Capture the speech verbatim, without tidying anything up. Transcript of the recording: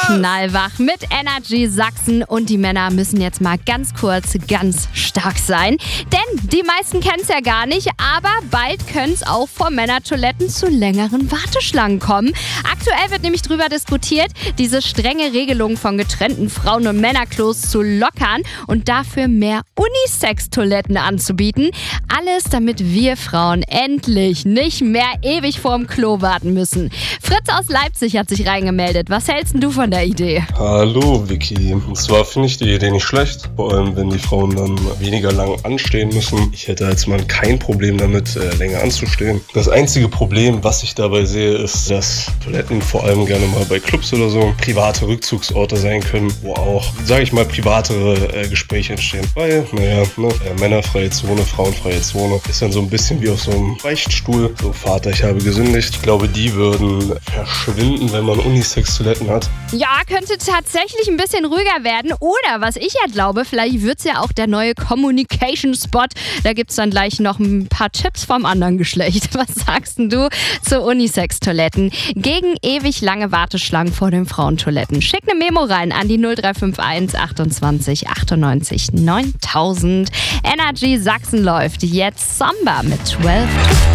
knallwach mit Energy Sachsen und die Männer müssen jetzt mal ganz kurz ganz stark sein. Denn die meisten kennen es ja gar nicht, aber bald können es auch vor Männertoiletten zu längeren Warteschlangen kommen. Aktuell wird nämlich darüber diskutiert, diese strenge Regelung von getrennten Frauen- und Männerklos zu lockern und dafür mehr Unisex-Toiletten anzubieten. Alles, damit wir Frauen endlich nicht mehr ewig vorm Klo warten müssen. Fritz aus Leipzig hat sich reingemeldet. Was hältst denn du von der Idee? Hallo Vicky. Und zwar finde ich die Idee nicht schlecht, vor allem wenn die Frauen dann weniger lang anstehen müssen. Ich hätte als Mann kein Problem damit, äh, länger anzustehen. Das einzige Problem, was ich dabei sehe, ist, dass Toiletten vor allem gerne mal bei Clubs oder so private Rückzugsorte sein können, wo auch, sage ich mal, privatere äh, Gespräche entstehen. Weil, naja, ne, äh, männerfreie Zone, frauenfreie Zone ist dann so ein bisschen wie auf so einem Beichtstuhl. So, Vater, ich habe gesündigt. Ich glaube, die würden verschwinden, wenn man Unisex-Toiletten hat. Ja, könnte tatsächlich ein bisschen ruhiger werden. Oder, was ich ja glaube, vielleicht wird es ja auch der neue Communication-Spot. Da gibt es dann gleich noch ein paar Tipps vom anderen Geschlecht. Was sagst denn du zu Unisex-Toiletten? Gegen ewig lange Warteschlangen vor den Frauentoiletten. Schick eine Memo rein an die null drei fünf eins achtundzwanzig achtundneunzig neuntausend. Energy Sachsen läuft jetzt Samba mit zwölf to